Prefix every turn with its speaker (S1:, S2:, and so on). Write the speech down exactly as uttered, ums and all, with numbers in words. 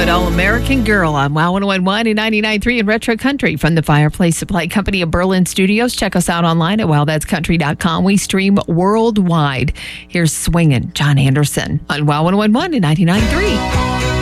S1: Good All-American Girl on Wow one oh one point one and ninety-nine point three in Retro Country from the Fireplace Supply Company of Berlin Studios. Check us out online at wow that's country dot com. We stream worldwide. Here's Swingin', John Anderson on Wow one oh one point one and ninety-nine point three.